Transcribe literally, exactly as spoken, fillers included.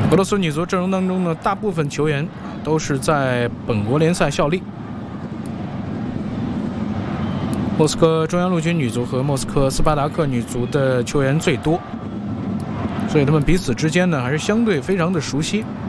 俄罗斯女足阵容当中呢，大部分球员都是在本国联赛效力。莫斯科中央陆军女足和莫斯科斯巴达克女足的球员最多，所以他们彼此之间呢还是相对非常的熟悉。